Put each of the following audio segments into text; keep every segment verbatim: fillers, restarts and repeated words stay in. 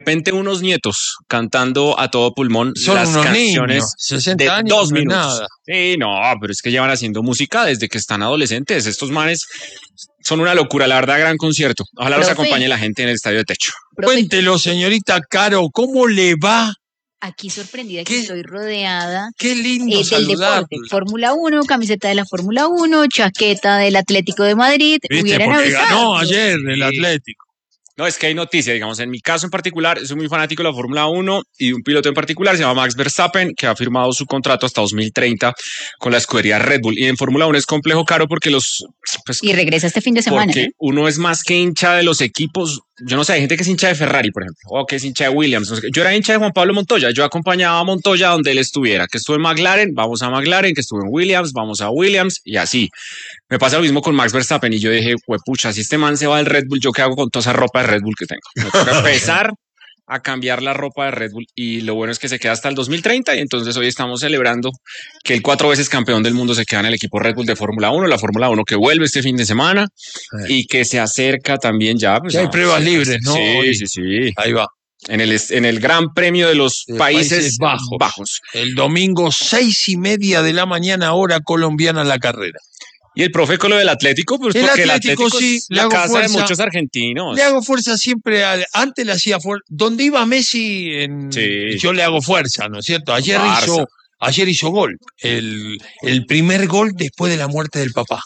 repente unos nietos cantando a todo pulmón Son las unos canciones niños, sesenta de años, dos no es minutos. nada. Sí, no, pero es que llevan haciendo música desde que están adolescentes. Estos manes son una locura, la verdad, gran concierto. Ojalá Profe. los acompañe la gente en el estadio de techo. Profe, Cuéntelo, señorita Caro, ¿cómo le va? aquí sorprendida ¿Qué? que estoy rodeada Qué lindo eh, del saludarla. deporte. Fórmula uno, camiseta de la Fórmula uno, chaqueta del Atlético de Madrid. ¿Viste? Hubieran Porque avisado. ganó ayer el Sí. Atlético. No, es que hay noticias, digamos, en mi caso en particular, soy muy fanático de la Fórmula uno y un piloto en particular se llama Max Verstappen, que ha firmado su contrato hasta dos mil treinta con la escudería Red Bull. Y en Fórmula uno es complejo, Caro, porque los... Pues, Y regresa este fin de semana. porque ¿eh? uno es más que hincha de los equipos. Yo no sé, hay gente que es hincha de Ferrari, por ejemplo, o que es hincha de Williams. No sé qué. Yo era hincha de Juan Pablo Montoya, yo acompañaba a Montoya donde él estuviera, que estuvo en McLaren, vamos a McLaren, que estuvo en Williams, vamos a Williams, y así. Me pasa lo mismo con Max Verstappen y yo dije, pucha, si este man se va del Red Bull, ¿yo qué hago con toda esa ropa de Red Bull que tengo? Me toca empezar a cambiar la ropa de Red Bull y lo bueno es que se queda hasta el dos mil treinta y entonces hoy estamos celebrando que el cuatro veces campeón del mundo se queda en el equipo Red Bull de Fórmula uno, la Fórmula uno que vuelve este fin de semana y que se acerca también ya. Pues, Ya hay no, pruebas sí, libres, ¿no? Sí, Hoy. sí, sí. Ahí va. En el, en el Gran Premio de los De Países, Países Bajos. Bajos. El domingo, seis y media de la mañana, hora colombiana, la carrera. Y el profe con lo del Atlético, pues El porque Atlético, el Atlético sí, es le la hago casa fuerza. de muchos argentinos. Le hago fuerza siempre. A, antes le hacía fuerza. Donde iba Messi, en, Sí. yo le hago fuerza, ¿no es cierto? Ayer Barça. hizo, ayer hizo gol. El, el primer gol después de la muerte del papá.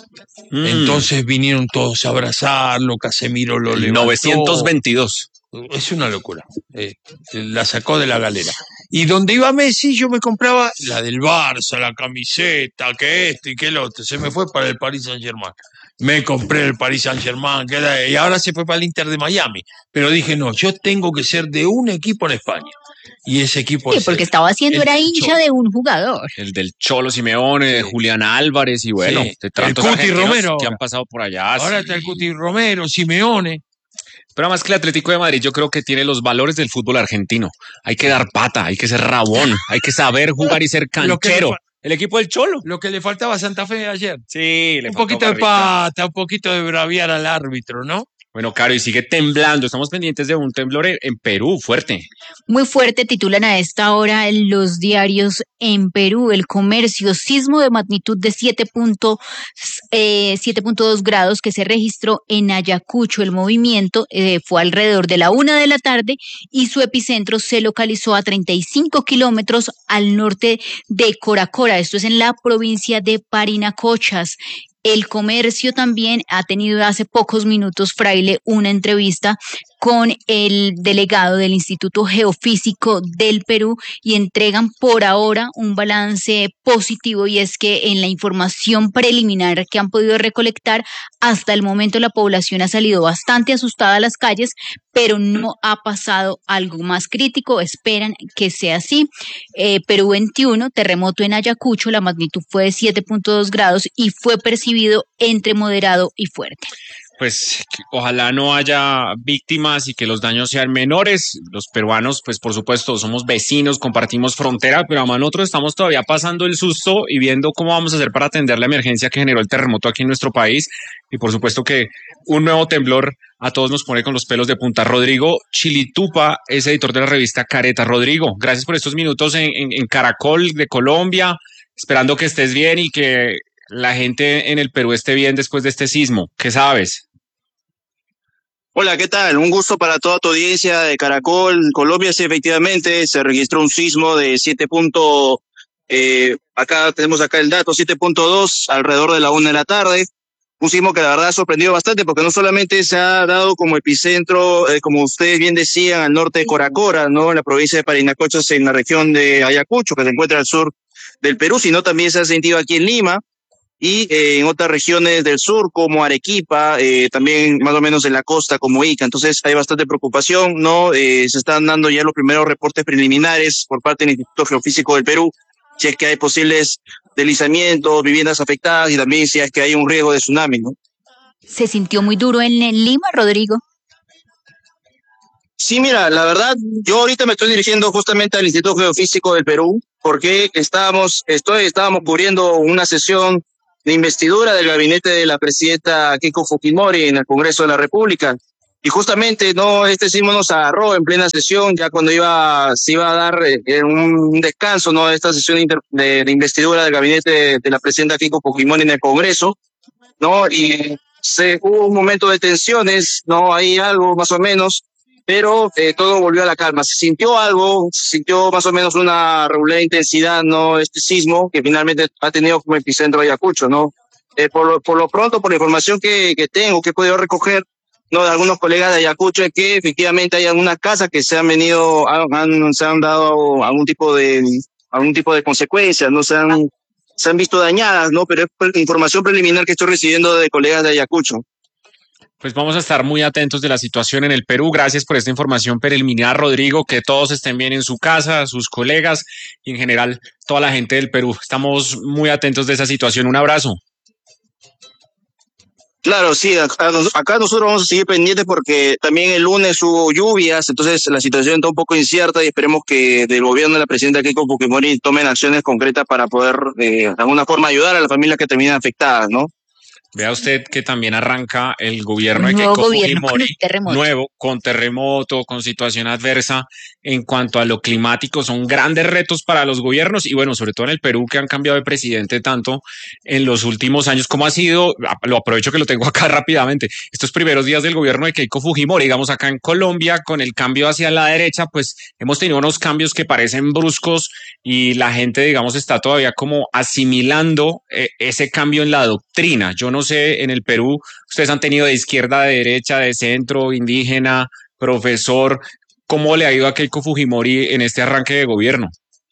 Mm. Entonces vinieron todos a abrazarlo, Casemiro lo El levantó. novecientos veintidós. Es una locura. Eh, la sacó de la galera. Y donde iba Messi, yo me compraba la del Barça, la camiseta, que esto y que el otro. Se me fue para el Paris Saint-Germain. Me compré el Paris Saint-Germain, que era- y ahora se fue para el Inter de Miami. Pero dije, no, yo tengo que ser de un equipo en España. Y ese equipo Sí, es porque el- estaba haciendo, el era hincha Cholo. de un jugador. El del Cholo Simeone, de Sí. Julián Álvarez y bueno, Sí. de tantos El Cuti argentinos Romero que ahora. han pasado por allá. Ahora sí. está el Cuti Romero, Simeone. Pero además que el Atlético de Madrid yo creo que tiene los valores del fútbol argentino. Hay que dar pata, hay que ser rabón, hay que saber jugar y ser Lo que le canchero. fa- El equipo del Cholo. Lo que le faltaba a Santa Fe ayer. Sí, le Un faltó poquito de garrita. pata, un poquito de braviar al árbitro, ¿no? Bueno, Caro, y sigue temblando. Estamos pendientes de un temblor en, en Perú, fuerte. Muy fuerte titulan a esta hora los diarios en Perú. El Comercio, sismo de magnitud de siete punto dos grados que se registró en Ayacucho. El movimiento eh, fue alrededor de la una de la tarde y su epicentro se localizó a treinta y cinco kilómetros al norte de Coracora. Esto es en la provincia de Parinacochas. El Comercio también ha tenido hace pocos minutos, Fraile, una entrevista con el delegado del Instituto Geofísico del Perú y entregan por ahora un balance positivo, y es que en la información preliminar que han podido recolectar hasta el momento la población ha salido bastante asustada a las calles, pero no ha pasado algo más crítico. Esperan que sea así. Eh, Perú veintiuno, terremoto en Ayacucho, la magnitud fue de siete punto dos grados y fue percibido entre moderado y fuerte. Pues que ojalá no haya víctimas y que los daños sean menores. Los peruanos, pues por supuesto, somos vecinos, compartimos frontera, pero además nosotros estamos todavía pasando el susto y viendo cómo vamos a hacer para atender la emergencia que generó el terremoto aquí en nuestro país. Y por supuesto que un nuevo temblor a todos nos pone con los pelos de punta. Rodrigo Chilitupa es editor de la revista Careta. Rodrigo, gracias por estos minutos en, en, en Caracol de Colombia, esperando que estés bien y que la gente en el Perú esté bien después de este sismo. ¿Qué sabes? Hola, ¿qué tal? Un gusto para toda tu audiencia de Caracol. Colombia, sí, efectivamente, se registró un sismo de siete. Eh, acá tenemos acá el dato, siete punto dos, alrededor de la una de la tarde. Un sismo que la verdad ha sorprendido bastante porque no solamente se ha dado como epicentro, eh, como ustedes bien decían, al norte de Coracora, ¿no? En la provincia de Parinacochas, en la región de Ayacucho, que se encuentra al sur del Perú, sino también se ha sentido aquí en Lima y eh, en otras regiones del sur como Arequipa, eh, también más o menos en la costa como Ica. Entonces hay bastante preocupación, ¿no? Eh, se están dando ya los primeros reportes preliminares por parte del Instituto Geofísico del Perú, si es que hay posibles deslizamientos, viviendas afectadas y también si es que hay un riesgo de tsunami, ¿no? ¿Se sintió muy duro en, en Lima, Rodrigo? Sí, mira, la verdad, yo ahorita me estoy dirigiendo justamente al Instituto Geofísico del Perú porque estábamos, estoy, estábamos cubriendo una sesión de investidura del gabinete de la presidenta Keiko Fujimori en el Congreso de la República. Y justamente, no, este sismo nos agarró en plena sesión, ya cuando iba, se iba a dar eh, un descanso, ¿no? Esta sesión de, inter, de, de investidura del gabinete de, de la presidenta Keiko Fujimori en el Congreso, ¿no? Y se, hubo un momento de tensiones, ¿no? Hay algo más o menos, pero eh, todo volvió a la calma. Se sintió algo, se sintió más o menos una regular intensidad, ¿no? Este sismo que finalmente ha tenido como epicentro Ayacucho, ¿no? Eh, por, lo, por lo pronto, por la información que, que tengo, que he podido recoger, no, de algunos colegas de Ayacucho, es que efectivamente hay algunas casas que se han venido, han, se han dado algún tipo de, algún tipo de consecuencias, no se han, se han visto dañadas, ¿no? Pero es información preliminar que estoy recibiendo de colegas de Ayacucho. Pues vamos a estar muy atentos de la situación en el Perú. Gracias por esta información preliminar, Rodrigo. Que todos estén bien en su casa, sus colegas y en general toda la gente del Perú. Estamos muy atentos de esa situación. Un abrazo. Claro, sí, acá, acá nosotros vamos a seguir pendientes porque también el lunes hubo lluvias, entonces la situación está un poco incierta y esperemos que del gobierno de la presidenta Keiko Fujimori tomen acciones concretas para poder eh, de alguna forma ayudar a las familias que terminan afectadas, ¿no? Vea usted que también arranca el gobierno Un de nuevo Keiko gobierno con Fujimori, el terremoto. nuevo, con terremoto, con situación adversa en cuanto a lo climático. Son grandes retos para los gobiernos y bueno, sobre todo en el Perú, que han cambiado de presidente tanto en los últimos años. ¿Cómo ha sido? Lo aprovecho que lo tengo acá rápidamente. Estos primeros días del gobierno de Keiko Fujimori, digamos acá en Colombia, con el cambio hacia la derecha, pues hemos tenido unos cambios que parecen bruscos y la gente, digamos, está todavía como asimilando eh, ese cambio en la doctrina. Yo no sé, en el Perú, ustedes han tenido de izquierda, de derecha, de centro, indígena, profesor. ¿Cómo le ha ido a Keiko Fujimori en este arranque de gobierno?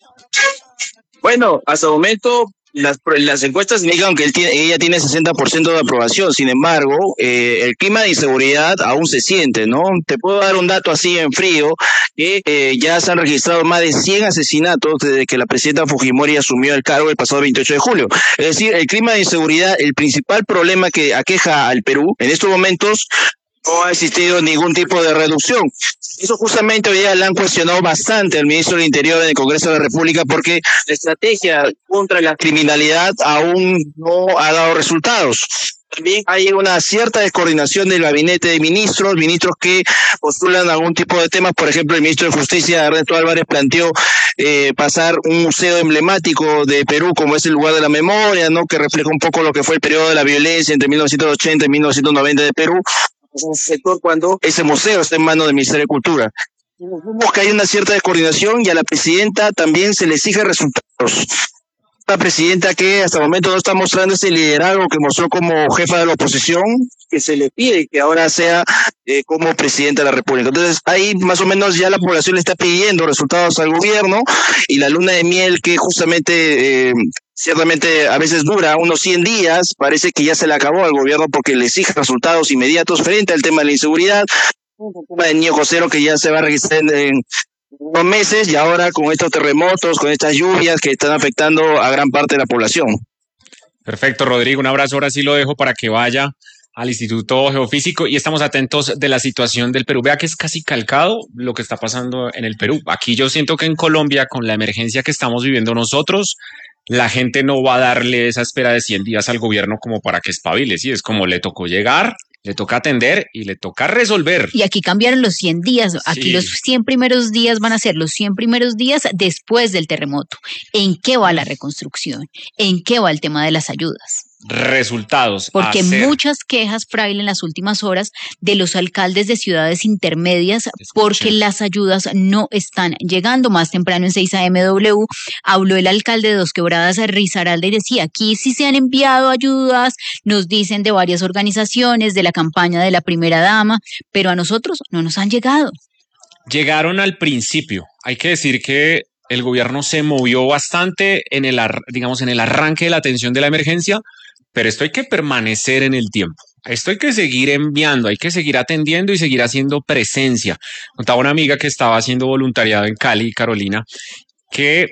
Bueno, hasta el momento las, las encuestas indican que él tiene, ella tiene sesenta por ciento de aprobación. Sin embargo, eh, el clima de inseguridad aún se siente, ¿no? Te puedo dar un dato así en frío, que eh, ya se han registrado más de cien asesinatos desde que la presidenta Fujimori asumió el cargo el pasado veintiocho de julio. Es decir, el clima de inseguridad, el principal problema que aqueja al Perú en estos momentos, no ha existido ningún tipo de reducción. Eso justamente hoy día le han cuestionado bastante al ministro del Interior en el Congreso de la República porque la estrategia contra la criminalidad aún no ha dado resultados. También hay una cierta descoordinación del gabinete de ministros, ministros que postulan algún tipo de temas. Por ejemplo, el ministro de Justicia, Ernesto Álvarez, planteó eh, pasar un museo emblemático de Perú, como es el lugar de la memoria, ¿no? Que refleja un poco lo que fue el periodo de la violencia entre mil novecientos ochenta y mil novecientos noventa de Perú. Un sector cuando ese museo está en manos del Ministerio de Cultura. Vemos que hay una cierta descoordinación y a la presidenta también se le exige resultados. La presidenta que hasta el momento no está mostrando ese liderazgo que mostró como jefa de la oposición, que se le pide que ahora sea eh, como presidenta de la República. Entonces ahí más o menos ya la población le está pidiendo resultados al gobierno y la luna de miel que justamente eh, ciertamente a veces dura unos cien días, parece que ya se le acabó al gobierno porque le exige resultados inmediatos frente al tema de la inseguridad, un tema de niño cosero que ya se va a registrar en, en unos meses y ahora con estos terremotos, con estas lluvias que están afectando a gran parte de la población. Perfecto, Rodrigo, un abrazo. Ahora sí lo dejo para que vaya al Instituto Geofísico y estamos atentos de la situación del Perú. Vea que es casi calcado lo que está pasando en el Perú. Aquí yo siento que en Colombia, con la emergencia que estamos viviendo nosotros, la gente no va a darle esa espera de cien días al gobierno como para que espabile, ¿sí? Es como le tocó llegar, le toca atender y le toca resolver. Y aquí cambiaron los cien días. Aquí sí. Los cien primeros días van a ser los cien primeros días después del terremoto. ¿En qué va la reconstrucción? ¿En qué va el tema de las ayudas? Resultados. Porque hacer. Muchas quejas, Fraile, en las últimas horas de los alcaldes de ciudades intermedias Escucha. Porque las ayudas no están llegando. Más temprano en seis A M W habló el alcalde de Dos Quebradas, Risaralda, y decía, aquí sí se han enviado ayudas, nos dicen de varias organizaciones, de la campaña de la primera dama, pero a nosotros no nos han llegado. Llegaron al principio. Hay que decir que el gobierno se movió bastante en el, digamos, en el arranque de la atención de la emergencia, pero esto hay que permanecer en el tiempo. Esto hay que seguir enviando, hay que seguir atendiendo y seguir haciendo presencia. Contaba una amiga que estaba haciendo voluntariado en Cali, Carolina, que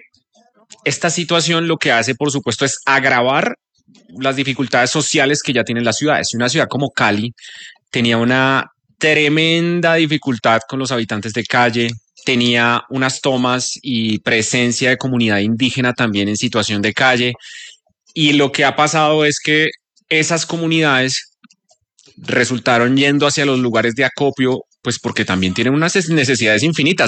esta situación lo que hace, por supuesto, es agravar las dificultades sociales que ya tienen las ciudades. Una ciudad como Cali tenía una tremenda dificultad con los habitantes de calle, tenía unas tomas y presencia de comunidad indígena también en situación de calle. Y lo que ha pasado es que esas comunidades resultaron yendo hacia los lugares de acopio, pues porque también tienen unas necesidades infinitas.